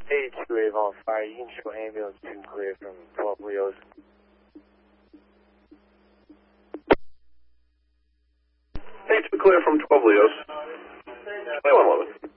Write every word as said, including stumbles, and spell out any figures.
Hey, two Avon Fire, you can show ambulance two clear from twelve Leos. Hey, two clear from twelve Leos. twenty-one eleven.